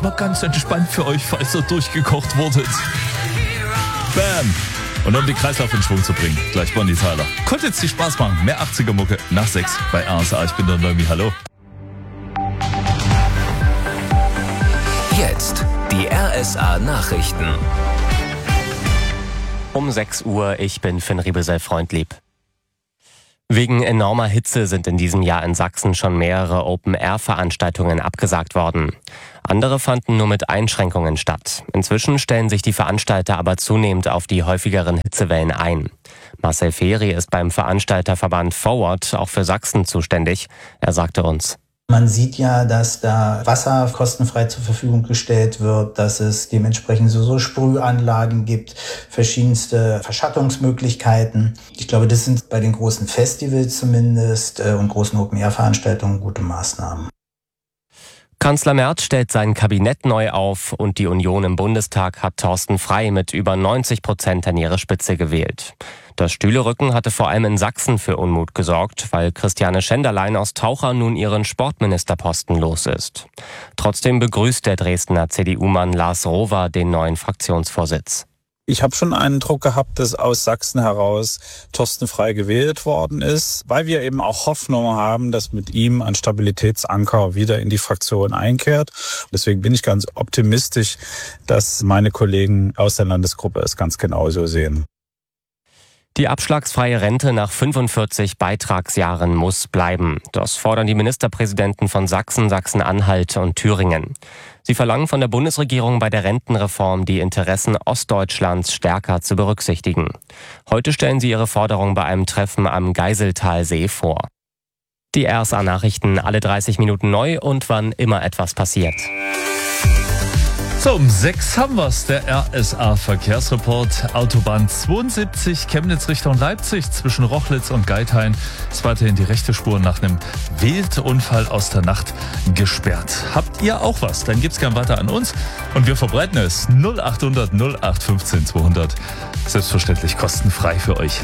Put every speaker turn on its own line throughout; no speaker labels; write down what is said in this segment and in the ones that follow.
Mal ganz entspannt für euch, falls ihr durchgekocht wurdet. Bam! Und um den Kreislauf in Schwung zu bringen, gleich Bonnie Tyler. Konnte jetzt die Spaß machen. Mehr 80er-Mucke nach 6 bei RSA. Ich bin der Noemi. Hallo.
Jetzt die RSA-Nachrichten.
Um 6 Uhr, ich bin Finn Riebesell-Freundlieb. Wegen enormer Hitze sind in diesem Jahr in Sachsen schon mehrere Open-Air-Veranstaltungen abgesagt worden. Andere fanden nur mit Einschränkungen statt. Inzwischen stellen sich die Veranstalter aber zunehmend auf die häufigeren Hitzewellen ein. Marcel Feri ist beim Veranstalterverband Forward auch für Sachsen zuständig. Er sagte uns:
Man sieht ja, dass da Wasser kostenfrei zur Verfügung gestellt wird, dass es dementsprechend so Sprühanlagen gibt, verschiedenste Verschattungsmöglichkeiten. Ich glaube, das sind bei den großen Festivals zumindest und großen Open-Air-Veranstaltungen gute Maßnahmen.
Kanzler Merz stellt sein Kabinett neu auf und die Union im Bundestag hat Thorsten Frey mit über 90% an ihre Spitze gewählt. Das Stühlerücken hatte vor allem in Sachsen für Unmut gesorgt, weil Christiane Schenderlein aus Taucher nun ihren Sportministerposten los ist. Trotzdem begrüßt der Dresdner CDU-Mann Lars Rohwer den neuen Fraktionsvorsitz.
Ich habe schon einen Druck gehabt, dass aus Sachsen heraus Thorsten Frey gewählt worden ist, weil wir eben auch Hoffnung haben, dass mit ihm ein Stabilitätsanker wieder in die Fraktion einkehrt. Deswegen bin ich ganz optimistisch, dass meine Kollegen aus der Landesgruppe es ganz genauso sehen.
Die abschlagsfreie Rente nach 45 Beitragsjahren muss bleiben. Das fordern die Ministerpräsidenten von Sachsen, Sachsen-Anhalt und Thüringen. Sie verlangen von der Bundesregierung bei der Rentenreform, die Interessen Ostdeutschlands stärker zu berücksichtigen. Heute stellen sie ihre Forderung bei einem Treffen am Geiseltalsee vor. Die RSA-Nachrichten alle 30 Minuten neu und wann immer etwas passiert.
So, um 6 haben wir's, der RSA-Verkehrsreport. Autobahn 72, Chemnitz Richtung Leipzig zwischen Rochlitz und Geithain ist weiterhin die rechte Spur nach einem Wildunfall aus der Nacht gesperrt. Habt ihr auch was? Dann gibt's gern weiter an uns und wir verbreiten es. 0800 0815 200. Selbstverständlich kostenfrei für euch.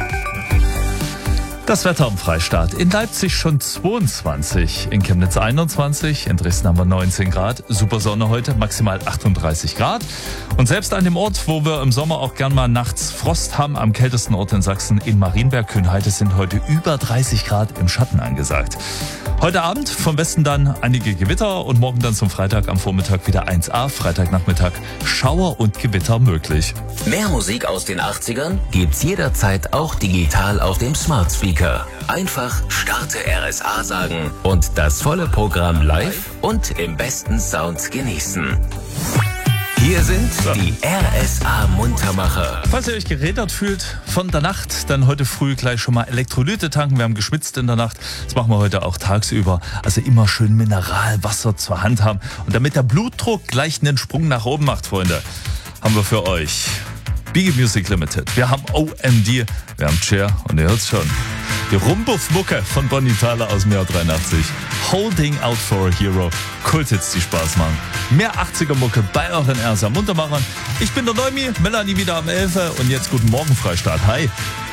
Das Wetter am Freistaat. In Leipzig schon 22, in Chemnitz 21, in Dresden haben wir 19 Grad. Super Sonne heute, maximal 38 Grad. Und selbst an dem Ort, wo wir im Sommer auch gern mal nachts Frost haben, am kältesten Ort in Sachsen, in Marienberg-Kühnheide, sind heute über 30 Grad im Schatten angesagt. Heute Abend vom Westen dann einige Gewitter und morgen dann zum Freitag am Vormittag wieder 1A. Freitagnachmittag Schauer und Gewitter möglich.
Mehr Musik aus den 80ern gibt's jederzeit auch digital auf dem Smart Speaker. Einfach Starte RSA sagen und das volle Programm live und im besten Sound genießen. Hier sind die RSA-Muntermacher.
Falls ihr euch gerädert fühlt von der Nacht, dann heute früh gleich schon mal Elektrolyte tanken. Wir haben geschwitzt in der Nacht. Das machen wir heute auch tagsüber. Also immer schön Mineralwasser zur Hand haben. Und damit der Blutdruck gleich einen Sprung nach oben macht, Freunde, haben wir für euch Biggie Music Limited. Wir haben OMD, wir haben Cher und ihr hört's schon. Die Rumbuff-Mucke von Bonnie Tyler aus dem Jahr 83. Holding Out for a Hero. Kulthits, die Spaß machen. Mehr 80er-Mucke bei euren RSA Muntermachern. Ich bin der Noemi, Melanie wieder am 11. Und jetzt guten Morgen, Freistaat. Hi.